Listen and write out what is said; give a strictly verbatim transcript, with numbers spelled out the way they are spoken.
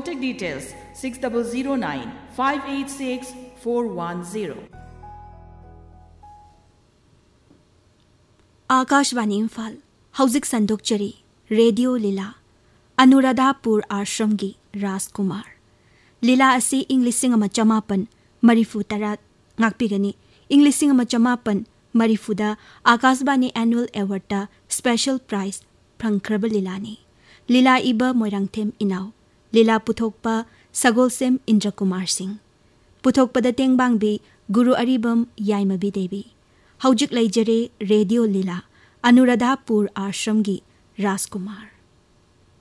contact details six zero zero nine five eight six four one zero. Akashvani Imphal हौजिक संदोकचरी radio लीला अनुराधापुर आश्रमगी राजकुमार लीला असी इंग लिसिंग अमा चमापन मरीफु तरा ngakpigani ing lising ama chamapan marifuda akashbani annual award ta special prize prangkraba lilani lila iba moirangthem inaw lila puthokpa sagolsem indrakumar singh puthokpada tengbangbi guru aribam yaimabi devi haujik leijare radio lila anuradhapur ashramgi rajkumar